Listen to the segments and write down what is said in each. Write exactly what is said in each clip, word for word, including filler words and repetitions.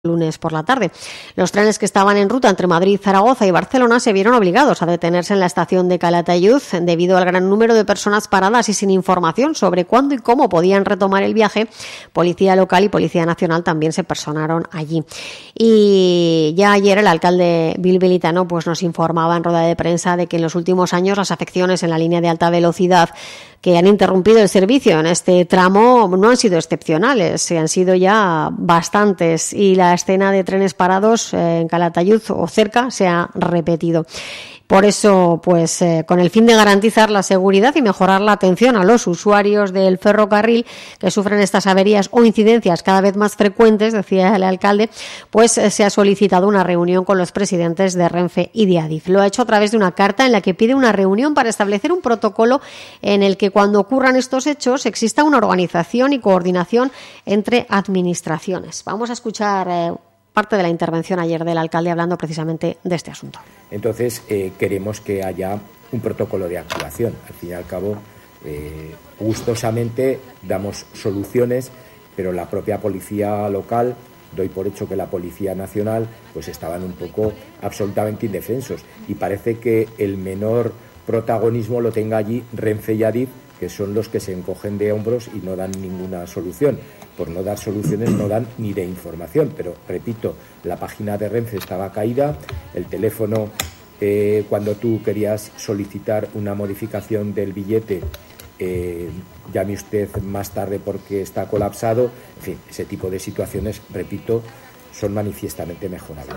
lunes por la tarde. Los trenes que estaban en ruta entre Madrid, Zaragoza y Barcelona se vieron obligados a detenerse en la estación de Calatayud debido al gran número de personas paradas y sin información sobre cuándo y cómo podían retomar el viaje. Policía local y Policía Nacional también se personaron allí. Y ya ayer el alcalde bilbilitano pues nos informaba en rueda de prensa de que en los últimos años las afecciones en la línea de alta velocidad que han interrumpido el servicio en este tramo no han sido excepcionales, se han sido ya bastantes y la escena de trenes parados en Calatayud o cerca se ha repetido. Por eso, pues eh, con el fin de garantizar la seguridad y mejorar la atención a los usuarios del ferrocarril que sufren estas averías o incidencias cada vez más frecuentes, decía el alcalde, pues eh, se ha solicitado una reunión con los presidentes de Renfe y de Adif. Lo ha hecho a través de una carta en la que pide una reunión para establecer un protocolo en el que cuando ocurran estos hechos exista una organización y coordinación entre administraciones. Vamos a escuchar eh, parte de la intervención ayer del alcalde hablando precisamente de este asunto. Entonces, eh, queremos que haya un protocolo de actuación. Al fin y al cabo, eh, gustosamente damos soluciones, pero la propia policía local, doy por hecho que la Policía Nacional, pues estaban un poco absolutamente indefensos. Y parece que el menor protagonismo lo tenga allí Renfe y Adif, que son los que se encogen de hombros y no dan ninguna solución. Por no dar soluciones no dan ni de información, pero repito, la página de Renfe estaba caída, el teléfono, eh, cuando tú querías solicitar una modificación del billete, eh, llame usted más tarde porque está colapsado, en fin, ese tipo de situaciones, repito, son manifiestamente mejorables.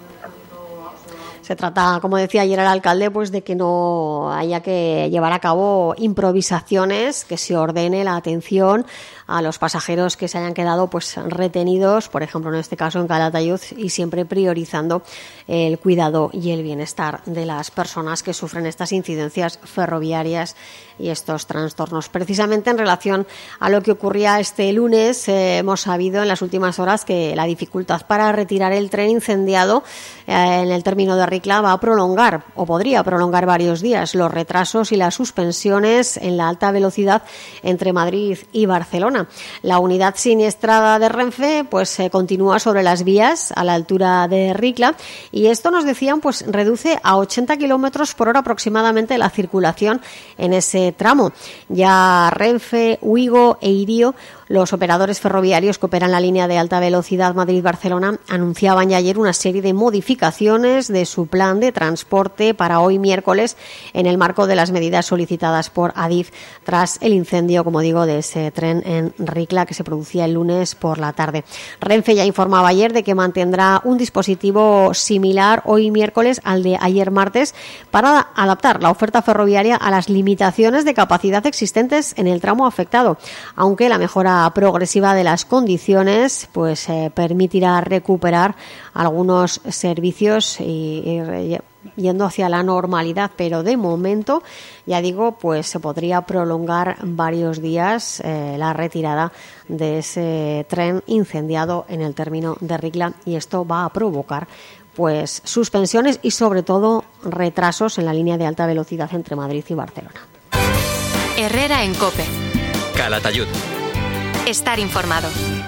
Se trata, como decía ayer el alcalde, pues de que no haya que llevar a cabo improvisaciones, que se ordene la atención a los pasajeros que se hayan quedado pues retenidos, por ejemplo en este caso en Calatayud, y siempre priorizando el cuidado y el bienestar de las personas que sufren estas incidencias ferroviarias y estos trastornos. Precisamente en relación a lo que ocurría este lunes, eh, hemos sabido en las últimas horas que la dificultad para retirar el tren incendiado eh, en el término de Ricla va a prolongar o podría prolongar varios días los retrasos y las suspensiones en la alta velocidad entre Madrid y Barcelona. La unidad siniestrada de Renfe pues eh, continúa sobre las vías a la altura de Ricla y esto, nos decían, pues reduce a ochenta kilómetros por hora aproximadamente la circulación en ese tramo. Ya Renfe, Uigo e Irio, los operadores ferroviarios que operan la línea de alta velocidad Madrid-Barcelona, anunciaban ya ayer una serie de modificaciones de su plan de transporte para hoy miércoles en el marco de las medidas solicitadas por Adif tras el incendio, como digo, de ese tren en Ricla que se producía el lunes por la tarde. Renfe ya informaba ayer de que mantendrá un dispositivo similar hoy miércoles al de ayer martes para adaptar la oferta ferroviaria a las limitaciones de capacidad existentes en el tramo afectado, aunque la mejora progresiva de las condiciones pues eh, permitirá recuperar algunos servicios y, y yendo hacia la normalidad, pero de momento, ya digo, pues se podría prolongar varios días eh, la retirada de ese tren incendiado en el término de Ricla y esto va a provocar pues suspensiones y sobre todo retrasos en la línea de alta velocidad entre Madrid y Barcelona. Herrera en COPE. Calatayud. Estar informado.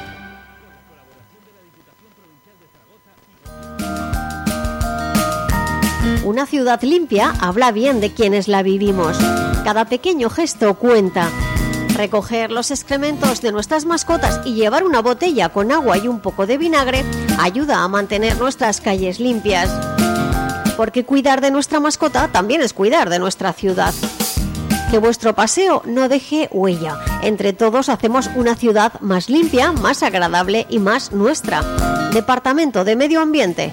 Una ciudad limpia habla bien de quienes la vivimos. Cada pequeño gesto cuenta. Recoger los excrementos de nuestras mascotas y llevar una botella con agua y un poco de vinagre ayuda a mantener nuestras calles limpias. Porque cuidar de nuestra mascota también es cuidar de nuestra ciudad. Que vuestro paseo no deje huella. Entre todos hacemos una ciudad más limpia, más agradable y más nuestra. Departamento de Medio Ambiente.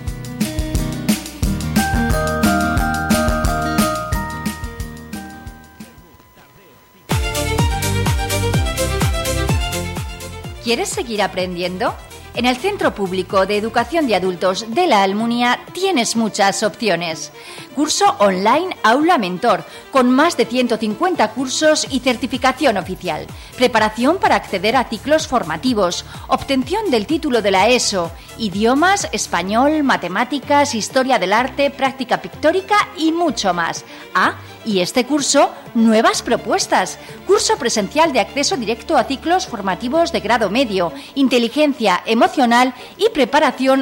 ¿Quieres seguir aprendiendo? En el Centro Público de Educación de Adultos de la Almunia tienes muchas opciones. Curso online Aula Mentor, con más de ciento cincuenta cursos y certificación oficial. Preparación para acceder a ciclos formativos. Obtención del título de la ESO. Idiomas, español, matemáticas, historia del arte, práctica pictórica y mucho más. Ah, Y este curso, nuevas propuestas. Curso presencial de acceso directo a ciclos formativos de grado medio, inteligencia emocional y preparación